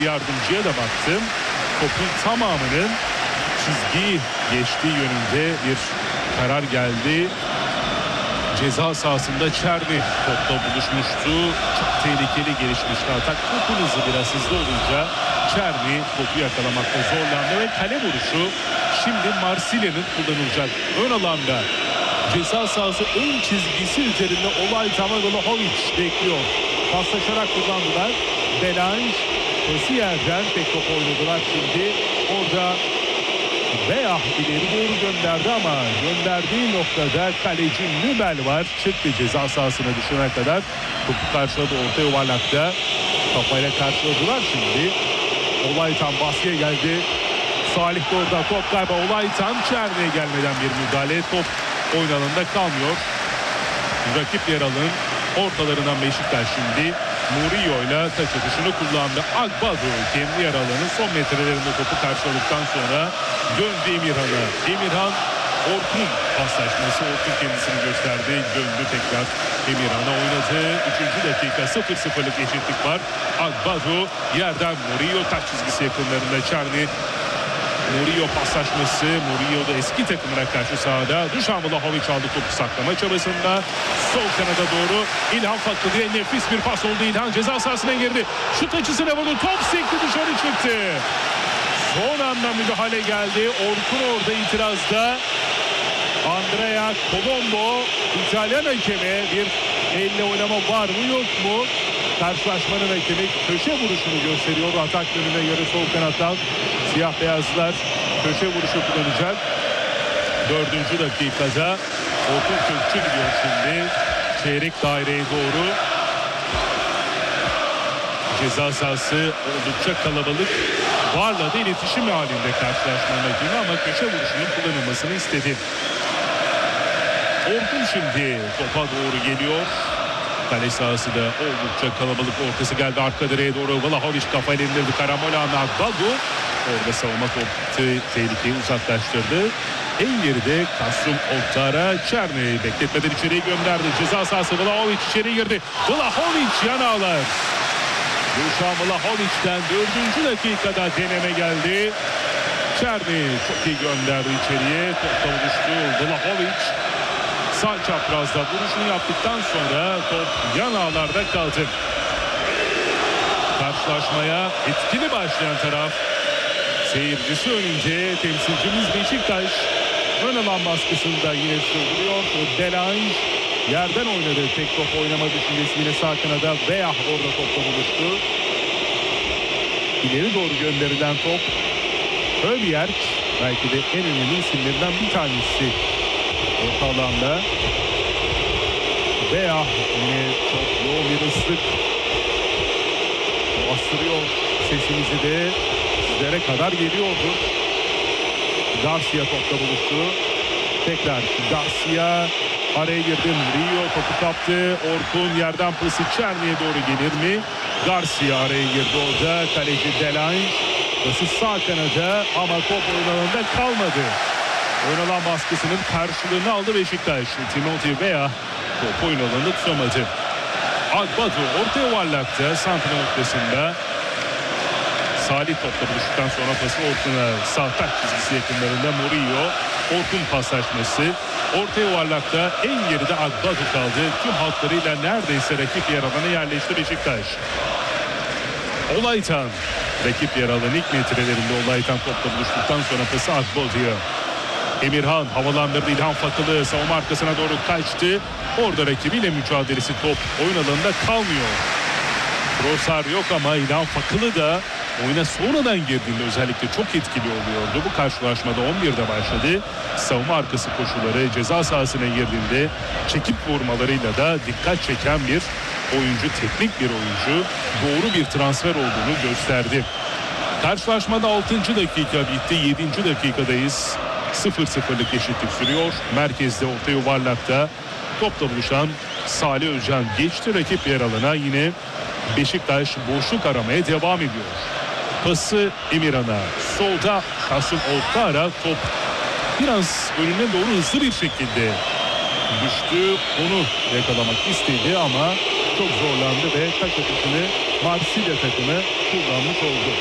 Yardımcıya da baktım. Topun tamamının çizgiyi geçtiği yönünde bir karar geldi. Ceza sahasında Çerni topla buluşmuştu. Çok tehlikeli gelişmişti atak. Topun hızı biraz hızlı olunca Çerni topu yakalamakta zorlandı ve kale vuruşu şimdi Marsilya'nın kullanılacak. Ön alanda ceza sahası ön çizgisi üzerinde Olaytan ve Vlahovic bekliyor. Paslaşarak kullandılar. Delange pası yerden tek top oynadılar şimdi. Orada Beyah ileri doğru gönderdi ama gönderdiği noktada kaleci Nübel var. Çıktı ceza sahasına düşene kadar. Topu karşıladı orta yuvarlakta. Kafayla karşıladılar şimdi. Olaytan baskıya geldi. Salih de orada top galiba Olaytan. Çerni'ye gelmeden bir müdahale. Top oyun alanında kalmıyor. Rakip yer alın. Ortalarından Beşiktaş şimdi Murillo ile taç atışını kullandı. Agbazo kendi yer alanı son metrelerinde topu karşıladıktan sonra döndü Emirhan'a. Emirhan Orkun paslaşması. Orkun kendisini gösterdi. Döndü tekrar Emirhan'a oynadı. 3. dakika 0-0'lık eşitlik var. Agbazo yerden Murillo taç çizgisi yakınlarında Çerni. Murillo paslaşması. Murillo da eski takımına karşı sahada. Dušan Vlahovic aldı topu saklama çabasında. Sol kanada doğru İlhan Faklı diye nefis bir pas oldu. İlhan ceza sahasına girdi. Şut açısına vurdu. Top sekti dışarı çıktı. Son anda müdahale geldi. Orkun orada itirazda. Andrea Colombo İtalyan hakemi bir elle oynama var mı yok mu? Karşılaşmanın hakemi köşe vuruşunu gösteriyor. Atak yönüne göre sol kanattan siyah beyazlar köşe vuruşu kullanacak. 4. dakikada Orkun Kökçü gidiyor şimdi. Çeyrek daireye doğru. Ceza sahası oldukça kalabalık. Varla da iletişim halinde karşılaşmanın hakemi ama köşe vuruşunun kullanılmasını istedi. Orkun şimdi topa doğru geliyor. Kale sahası da oldukça kalabalık. Ortası geldi arka direğe doğru. Vlahovic kafayla indirdi. Karamolan'la Agbago. Orada savunma tehlikeyi uzaklaştırdı. En geride Kasım Oktara Çerni bekletmeden içeriye gönderdi. Ceza sahası Vlahovic içeri girdi. Vlahovic yan ağlar. Dušan Vlahovic'ten 4. dakikada deneme geldi. Çerni çok iyi gönderdi içeriye. Topla buluştu. Vlahovic sağ çaprazda vuruşunu yaptıktan sonra top yan ağlarda kaldı. Karşılaşmaya etkili başlayan taraf seyircisi önünde temsilcimiz Beşiktaş. Ön alan baskısında yine sürdürüyor. Delange yerden oynadı. Tek top oynama düşüncesiyle sağ kanada Beyah orada topla buluştu. İleri doğru gönderilen top Höbjerg belki de en önemli isimlerinden bir tanesi. Orta alanda Beyah yine çok yoğun bir ıslık bastırıyor. Sesimizi de sizlere kadar geliyordur. Garcia topla buluştu. Tekrar Garcia araya girdi. Murillo topu kaptı. Orkun yerden pası Çerni'ye doğru gelir mi? Garcia araya girdi orada. Kaleci Delange pası sağ kanada ama top oyun alanında kalmadı. Oyun alan baskısının karşılığını aldı Beşiktaş. Timothy Weah top oyun alanında tutamadı. Agbazo orta yuvarlakta santra noktasında. Salih topla buluştuktan sonra pası Orkun'a sağ taç çizgisi yakınlarında Murillo. Orkun paslaşması. Orta yuvarlakta en geride Agbazo kaldı. Tüm hatlarıyla neredeyse rakip yer alana yerleşti Beşiktaş. Olaytan rakip yer alan ilk metrelerinde Olaytan topla buluştuktan sonra pası Agbazo'ya. Emirhan havalandırdı. İlhan Fakılı savunma arkasına doğru kaçtı. Orada rakibiyle mücadelesi top oyun alanında kalmıyor. Trossard yok ama İlhan Fakılı da oyuna sonradan girdiğinde özellikle çok etkili oluyordu. Bu karşılaşmada 11'de başladı. Savunma arkası koşuları ceza sahasına girdiğinde çekip vurmalarıyla da dikkat çeken bir oyuncu, teknik bir oyuncu. Doğru bir transfer olduğunu gösterdi. Karşılaşmada 6. dakika bitti. 7. dakikadayız. 0-0'lık eşitlik sürüyor. Merkezde orta yuvarlakta topla buluşan Salih Özcan geçti rakip yer alana. Yine Beşiktaş boşluk aramaya devam ediyor. Pası Emirhan'a. Solda Kasım Oktara top biraz önüne doğru hızlı bir şekilde düştü. Onu yakalamak istedi ama çok zorlandı ve taç atışını Marsilya takımı kullanmış oldu.